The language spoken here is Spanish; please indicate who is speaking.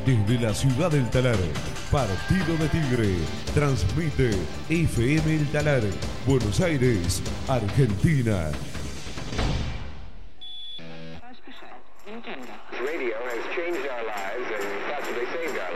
Speaker 1: Desde la ciudad del Talar, Partido de Tigre, transmite FM El Talar, Buenos Aires, Argentina.
Speaker 2: Radio has changed our lives and possibly saved our lives.